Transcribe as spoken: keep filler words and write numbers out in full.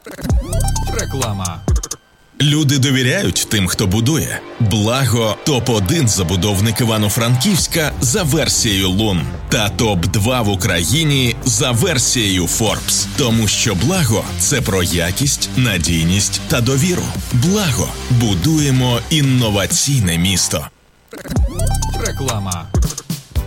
Реклама. Люди довіряють тим, хто будує. Благо – топ один забудовник Івано-Франківська за версією Лун. Та топ два в Україні за версією Forbes. Тому що Благо – це про якість, надійність та довіру. Благо – будуємо інноваційне місто. Реклама.